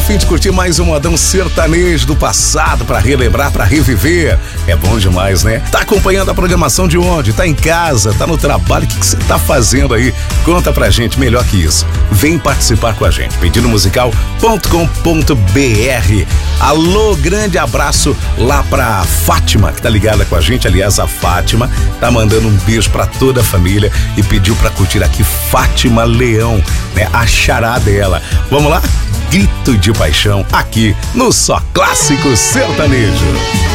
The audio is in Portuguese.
fim de curtir mais um modão sertanejo do passado pra relembrar, pra reviver? É bom demais, né? Tá acompanhando a programação de onde? Tá em casa? Tá no trabalho? O que você tá fazendo aí? Conta pra gente, melhor que isso. Vem participar com a gente. Pedidomusical.com.br. Alô, grande abraço lá pra Fátima, que tá ligada com a gente. Aliás, a Fátima tá mandando um beijo pra toda a família e pediu pra curtir aqui Fátima Leão, né? A xará dela. Vamos lá? Grito de paixão aqui no Só Clássico Sertanejo.